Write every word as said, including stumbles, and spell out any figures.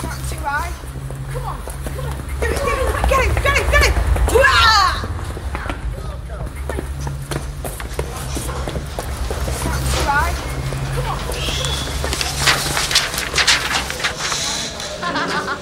not too high. Come on, come on. Get it, get it, get it, get it, get it.